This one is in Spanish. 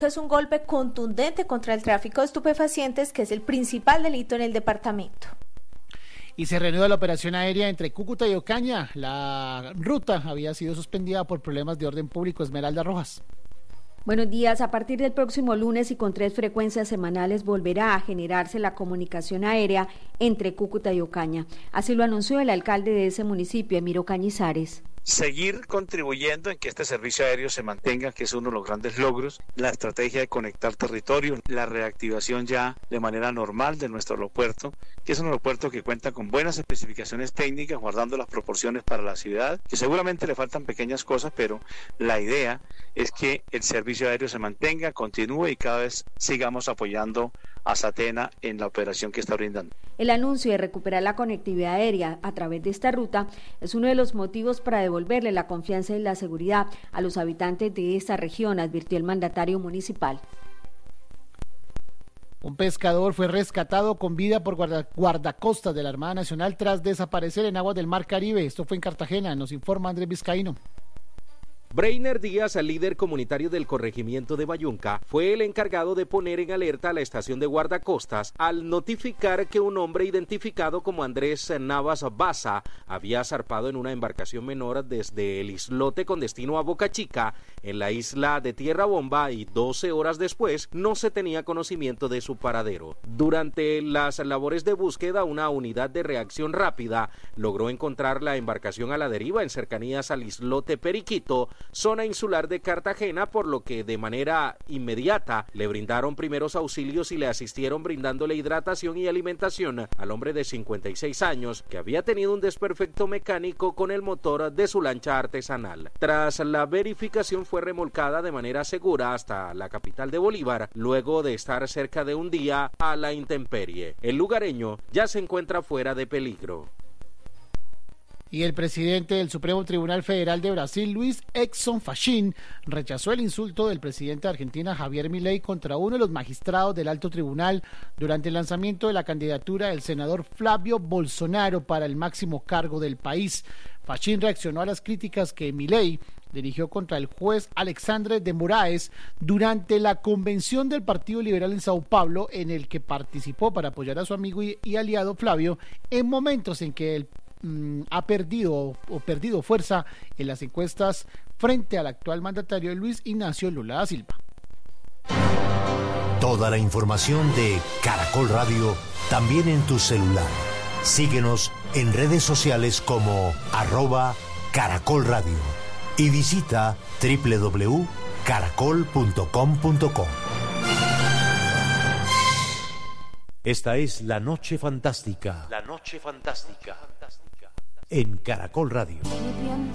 Es un golpe contundente contra el tráfico de estupefacientes, que es el principal delito en el departamento. Y se reanuda la operación aérea entre Cúcuta y Ocaña. La ruta había sido suspendida por problemas de orden público. Esmeralda Rojas. Buenos días. A partir del próximo lunes y con 3 frecuencias semanales volverá a generarse la comunicación aérea entre Cúcuta y Ocaña. Así lo anunció el alcalde de ese municipio, Emiro Cañizares. Seguir contribuyendo en que este servicio aéreo se mantenga, que es uno de los grandes logros, la estrategia de conectar territorios, la reactivación ya de manera normal de nuestro aeropuerto, que es un aeropuerto que cuenta con buenas especificaciones técnicas, guardando las proporciones para la ciudad, que seguramente le faltan pequeñas cosas, pero la idea es que el servicio aéreo se mantenga, continúe y cada vez sigamos apoyando a Satena en la operación que está brindando. El anuncio de recuperar la conectividad aérea a través de esta ruta es uno de los motivos para devolverle la confianza y la seguridad a los habitantes de esta región, advirtió el mandatario municipal. Un pescador fue rescatado con vida por guardacostas de la Armada Nacional tras desaparecer en aguas del Mar Caribe. Esto fue en Cartagena, nos informa Andrés Vizcaíno. Breiner Díaz, el líder comunitario del corregimiento de Bayunca, fue el encargado de poner en alerta a la estación de guardacostas al notificar que un hombre identificado como Andrés Navas Baza había zarpado en una embarcación menor desde el islote con destino a Boca Chica, en la isla de Tierra Bomba, y 12 horas después no se tenía conocimiento de su paradero. Durante las labores de búsqueda, una unidad de reacción rápida logró encontrar la embarcación a la deriva en cercanías al islote Periquito, zona insular de Cartagena, por lo que de manera inmediata le brindaron primeros auxilios y le asistieron brindándole hidratación y alimentación al hombre de 56 años que había tenido un desperfecto mecánico con el motor de su lancha artesanal. Tras la verificación fue remolcada de manera segura hasta la capital de Bolívar, luego de estar cerca de un día a la intemperie. El lugareño ya se encuentra fuera de peligro. Y el presidente del Supremo Tribunal Federal de Brasil, Luis Edson Fachin, rechazó el insulto del presidente de Argentina, Javier Milei, contra uno de los magistrados del Alto Tribunal durante el lanzamiento de la candidatura del senador Flavio Bolsonaro para el máximo cargo del país. Fachin reaccionó a las críticas que Milei dirigió contra el juez Alexandre de Moraes durante la convención del Partido Liberal en Sao Paulo, en el que participó para apoyar a su amigo y aliado Flavio en momentos en que él ha perdido fuerza en las encuestas frente al actual mandatario Luis Ignacio Lula da Silva. Toda la información de Caracol Radio también en tu celular. Síguenos en redes sociales como @Caracol Radio y visita www.caracol.com.co. Esta es La Noche Fantástica. La Noche Fantástica. En Caracol Radio.